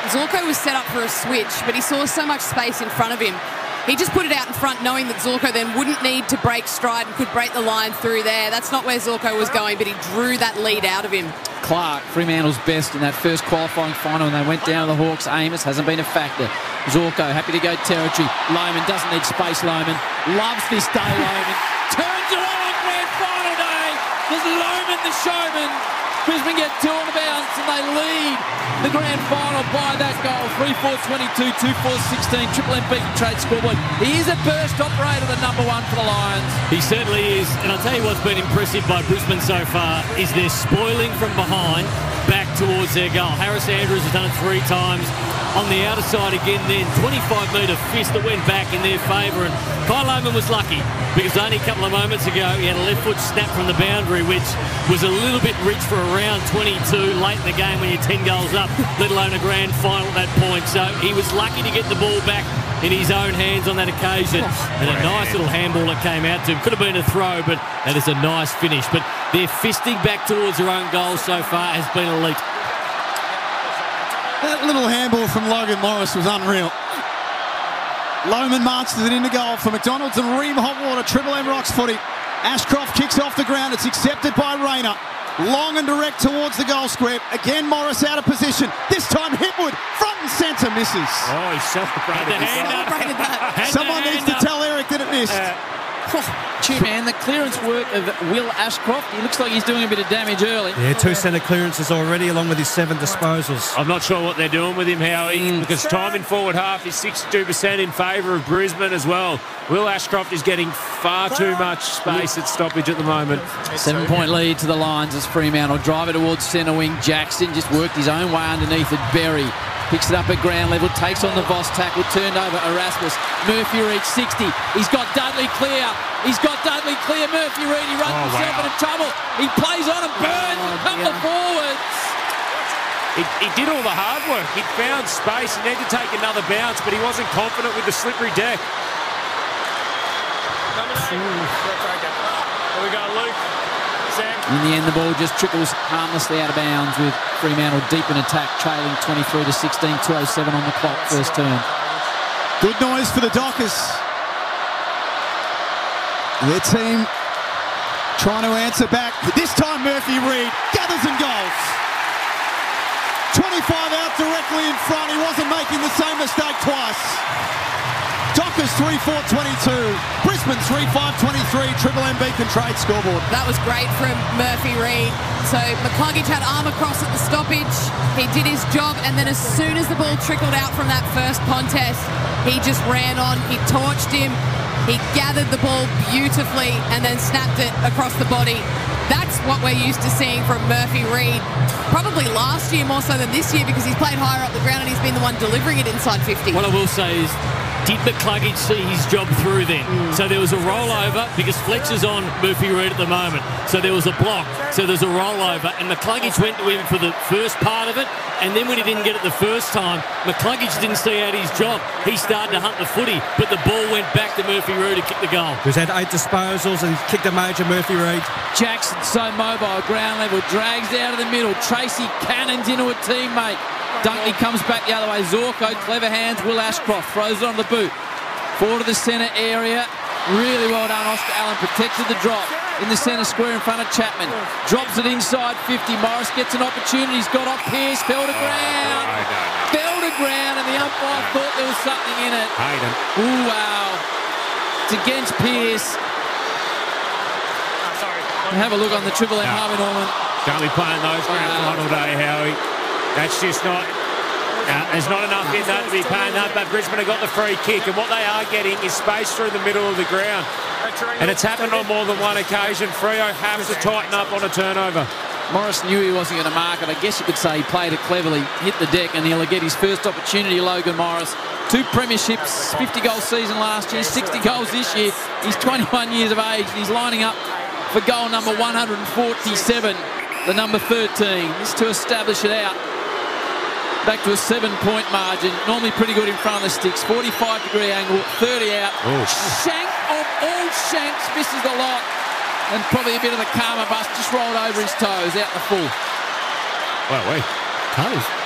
Zorko was set up for a switch, but he saw so much space in front of him. He just put it out in front, knowing that Zorko then wouldn't need to break stride and could break the line through there. That's not where Zorko was going, but he drew that lead out of him. Clark, Fremantle's best in that first qualifying final, and they went down to the Hawks. Amos hasn't been a factor. Zorko happy to go territory. Lohmann doesn't need space. Lohmann loves this day. Lohmann turns it on grand final day. There's Lohmann, the showman. Brisbane get 2 on the bounce and they lead the grand final by that goal. 3-4-22, 2-4-16. Triple M beat trade scoreboard. He is a burst operator, the number 1 for the Lions. He certainly is. And I'll tell you what's been impressive by Brisbane so far is their spoiling from behind back towards their goal. Harris Andrews has done it 3 times. On the outer side again then, 25-metre fist that went back in their favour. And Kyle Lohmann was lucky because only a couple of moments ago he had a left foot snap from the boundary, which was a little bit rich for a round 22 late in the game when you're 10 goals up, let alone a grand final at that point. So he was lucky to get the ball back in his own hands on that occasion. And a nice little handball that came out to him. Could have been a throw, but that is a nice finish. But their fisting back towards their own goal so far has been elite. That little handball from Logan Morris was unreal. Lohmann marches it into goal for McDonald's and Ream Hotwater. Triple M rocks footy. Ashcroft kicks off the ground. It's accepted by Rayner. Long and direct towards the goal square. Again, Morris out of position. This time Hipwood, front and centre, misses. Oh, he celebrated Celebrated Someone needs to tell Eric that it missed. Man, the clearance work of Will Ashcroft. He looks like he's doing a bit of damage early. Yeah, 2 centre clearances already, along with his 7 disposals. I'm not sure what they're doing with him, Howie, because time in forward half is 62% in favour of Brisbane as well. Will Ashcroft is getting far too much space at stoppage at the moment. 7-point lead to the Lions as Fremantle drive it towards centre wing. Jackson just worked his own way underneath it. Berry picks it up at ground level, takes on the Voss tackle, turned over Erasmus. Murphy Reid 60. He's got Dudley clear. He's got Dudley clear. Murphy Reid, he runs himself into trouble. He plays on and burns a couple of forwards. He did all the hard work. He'd found space. He needed to take another bounce, but he wasn't confident with the slippery deck. Here we go, Luke. Sam. In the end, the ball just trickles harmlessly out of bounds with Fremantle deep in attack, trailing 23-16, 2:07 on the clock, first turn. Good noise for the Dockers. Their team trying to answer back. This time Murphy Reid gathers and goals. 25 out directly in front. He wasn't making the same mistake twice. Dockers 3-4-22. Brisbane 3-5-23. Triple M beacon trade scoreboard. That was great from Murphy Reid. So McCluggage had arm across at the stoppage. He did his job, and then as soon as the ball trickled out from that first contest, he just ran on. He torched him. He gathered the ball beautifully and then snapped it across the body. That's what we're used to seeing from Murphy Reid. Probably last year more so than this year because he's played higher up the ground and he's been the one delivering it inside 50. What I will say is, did McCluggage see his job through then? So there was a rollover because Fletcher's on Murphy Reid at the moment. So there was a block. So there's a rollover. And McCluggage went to him for the first part of it. And then when he didn't get it the first time, McCluggage didn't see out his job. He started to hunt the footy. But the ball went back to Murphy Reid to kick the goal. He's had 8 disposals and he's kicked a major, Murphy Reid. Jackson so mobile, ground level, drags out of the middle. Tracy cannons into a teammate. Dunkley comes back the other way. Zorko, clever hands. Will Ashcroft throws it on the boot. Forward to the centre area. Really well done. Oscar Allen protected the drop in the centre square in front of Chapman. Drops it inside 50. Morris gets an opportunity. He's got off Pearce. Fell to ground. Fell to ground, and the umpire thought there was something in it. Hayden. Ooh, wow. It's against Pearce. Have a look on the Triple M, Harvey Norman. Don't be playing those grand final day, Howie. That's just not... there's not enough in that to be paying that, but Brisbane have got the free kick, and what they are getting is space through the middle of the ground. And it's happened on more than one occasion. Freo has to tighten up on a turnover. Morris knew he wasn't going to mark it. I guess you could say he played it cleverly, hit the deck, and he'll get his first opportunity, Logan Morris. 2 premierships, 50-goal season last year, 60 goals this year. He's 21 years of age, and he's lining up for goal number 147, the number 13. This to establish it out. Back to a 7-point margin. Normally pretty good in front of the sticks. 45-degree angle, 30 out. Oh. Shank of all shanks misses the lot. And probably a bit of the karma bust just rolled over his toes, out the full. Wow, wait. Toes?